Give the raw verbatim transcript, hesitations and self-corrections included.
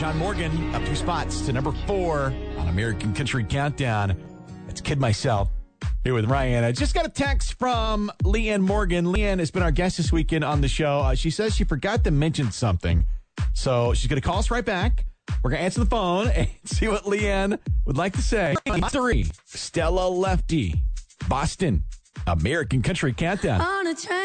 John Morgan up two spots to number four on American Country Countdown. It's Kid Myself here with Ryan. I just got a text from Leanne Morgan. Leanne has been our guest this weekend on the show. Uh, she says she forgot to mention something. So she's going to call us right back. We're going to answer the phone and see what Leanne would like to say. Three, Stella Lefty, Boston, American Country Countdown. On a train.